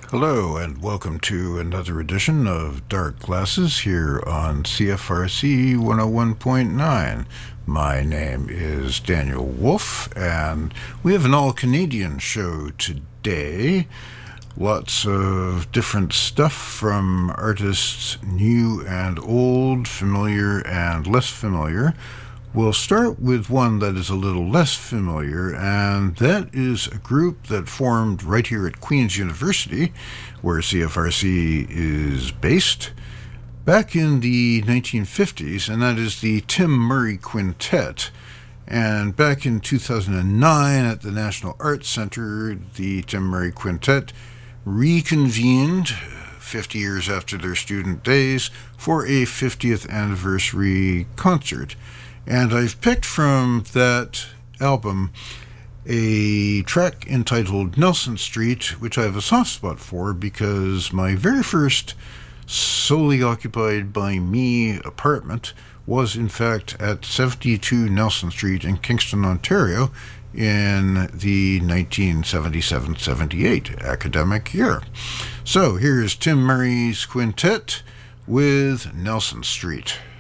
Hello, and welcome to another edition of Dark Glasses here on CFRC 101.9. My name is Daniel Wolf, and we have an all-Canadian show today. Lots of different stuff from artists new and old, familiar and less familiar. We'll start with one that is a little less familiar, and that is a group that formed right here at Queen's University, where CFRC is based, back in the 1950s, and that is the Tim Murray Quintet. And back in 2009 at the National Arts Center, the Tim Murray Quintet reconvened 50 years after their student days for a 50th anniversary concert. And I've picked from that album a track entitled Nelson Street, which I have a soft spot for because my very first solely occupied by me apartment was in fact at 72 Nelson Street in Kingston, Ontario in the 1977-78 academic year. So here's Tim Murray's Quintet with Nelson Street.